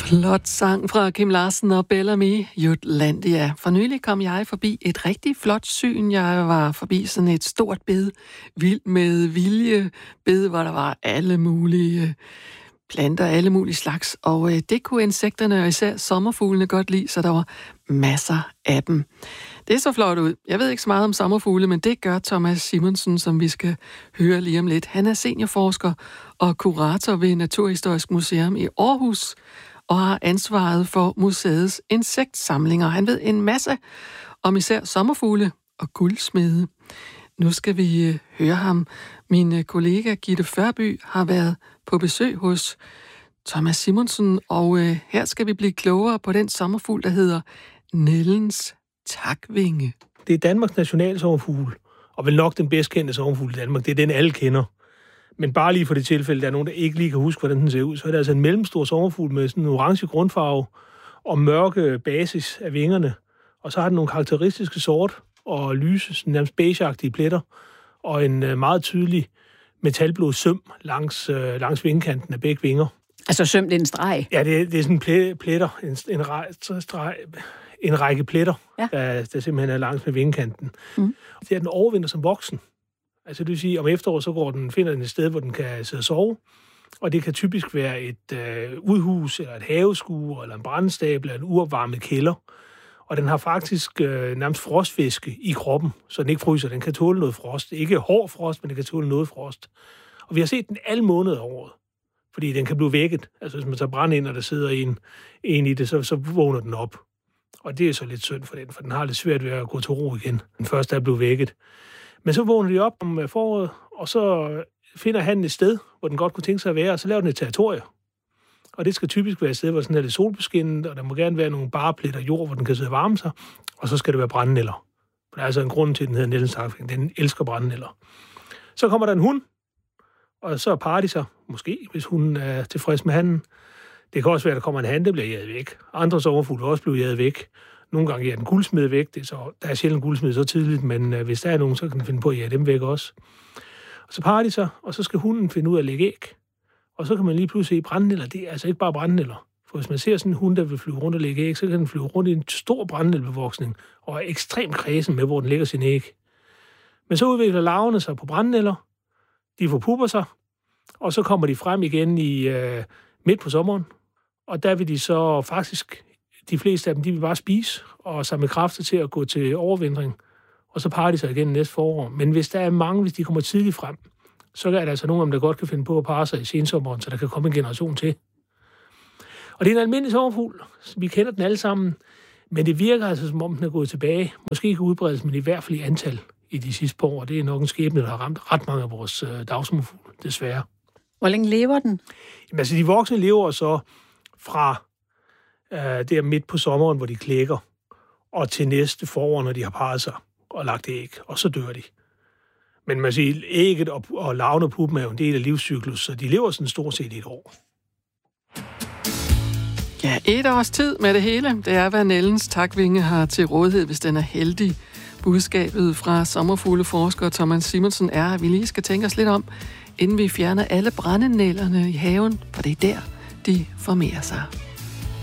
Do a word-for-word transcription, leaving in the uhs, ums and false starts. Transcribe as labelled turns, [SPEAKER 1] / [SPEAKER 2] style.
[SPEAKER 1] Flot sang fra Kim Larsen og Bellamy, Jutlandia. For nylig kom jeg forbi et rigtig flot syn. Jeg var forbi sådan et stort bed, vild med vilje bed, hvor der var alle mulige planter, alle mulige slags. Og øh, det kunne insekterne og især sommerfuglene godt lide, så der var masser af dem. Det så flot ud. Jeg ved ikke så meget om sommerfugle, men det gør Thomas Simonsen, som vi skal høre lige om lidt. Han er seniorforsker og kurator ved Naturhistorisk Museum i Aarhus, og har ansvaret for museets insektsamlinger. Han ved en masse om især sommerfugle og guldsmede. Nu skal vi høre ham. Min kollega Gitte Førby har været på besøg hos Thomas Simonsen, og her skal vi blive klogere på den sommerfugl, der hedder Nellens takvinge.
[SPEAKER 2] Det er Danmarks nationalsommerfugl, og vel nok den bedst kendte sommerfugl i Danmark. Det er den, alle kender. Men bare lige for det tilfælde, der er nogen, der ikke lige kan huske, hvordan den ser ud, så er det altså en mellemstor sommerfugl med sådan en orange grundfarve og mørke basis af vingerne. Og så har den nogle karakteristiske sort og lyse, sådan nærmest beigeagtige pletter, og en meget tydelig metalblå søm langs, øh, langs vingkanten af begge vinger.
[SPEAKER 3] Altså søm, det er en streg?
[SPEAKER 2] Ja, det er, det er sådan pl- pletter, en, en, rej, streg, en række pletter, ja. der, der simpelthen er langs med vingkanten. Mm. Det er den overvinder som voksen. Altså det vil sige, om efteråret, så går den, finder den et sted, hvor den kan sidde og sove. Og det kan typisk være et øh, udhus, eller et haveskue, eller en brandstabel, eller en uopvarmet kælder. Og den har faktisk øh, nærmest frostvæske i kroppen, så den ikke fryser. Den kan tåle noget frost. Ikke hård frost, men den kan tåle noget frost. Og vi har set den alle måneder af året, fordi den kan blive vækket. Altså hvis man tager brand ind, og der sidder en, en i det, så, så vågner den op. Og det er så lidt synd for den, for den har lidt svært ved at gå til ro igen. Den første er blevet vækket. Men så vågner de op om foråret, og så finder han et sted, hvor den godt kunne tænke sig at være, og så laver den et territorium. Og det skal typisk være et sted, hvor sådan er lidt solbeskinnet, og der må gerne være nogle barepletter jord, hvor den kan sidde og varme sig, og så skal det være brændenælder. For der er altså en grund til, at den hedder Nellens takvinge. Den elsker brændenælder. Så kommer der en hund, og så parer de sig, måske, hvis hun er tilfreds med handen. Det kan også være, at der kommer en han, der bliver jaget væk. Andre sommerfugle også bliver jaget væk. Nogle gange er den guldsmed væk. Det er så, der er sjældent guldsmed så tidligt, men øh, hvis der er nogen, så kan den finde på at jage dem væk også. Og så parer de sig, og så skal hunden finde ud af at lægge æg. Og så kan man lige pludselig se brændenælder. Det er altså ikke bare brændenælder. For hvis man ser sådan en hund, der vil flyve rundt og lægge æg, så kan den flyve rundt i en stor brændenældebevoksning, og er ekstremt kredsen med, hvor den lægger sin æg. Men så udvikler larverne sig på brændenælder. De forpupper sig, og så kommer de frem igen i øh, midt på sommeren. Og der vil de så faktisk, de fleste af dem, de vil bare spise og samle kræfter til at gå til overvintring. Og så parer de sig igen næste forår. Men hvis der er mange, hvis de kommer tidligt frem, så er der altså nogen af dem, der godt kan finde på at parre sig i sensommeren, så der kan komme en generation til. Og det er en almindelig sommerfugl. Vi kender den alle sammen. Men det virker altså, som om den er gået tilbage. Måske ikke udbredes, men i hvert fald i antal i de sidste par år. Det er nok en skæbne, der har ramt ret mange af vores øh, dagsommerfugle, desværre.
[SPEAKER 3] Hvor længe lever den?
[SPEAKER 2] Jamen, altså, de voksne lever så fra øh, der midt på sommeren, hvor de klækker, og til næste forår, når de har parret sig og lagt æg, og så dør de. Men man siger, ægget og, og larven og puppen er jo en del af livscyklus, så de lever sådan stort set i et år.
[SPEAKER 1] Ja, et års tid med det hele. Det er, hvad Nellens takvinge har til rådighed, hvis den er heldig. Budskabet fra sommerfugleforsker Thomas Simonsen er, at vi lige skal tænke os lidt om, inden vi fjerner alle brændenælderne i haven, for det er der, de formerer sig.